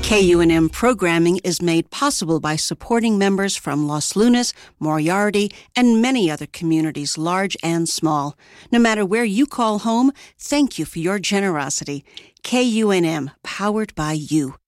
KUNM programming is made possible by supporting members from Los Lunas, Moriarty, and many other communities, large and small. No matter where you call home, thank you for your generosity. KUNM, powered by you.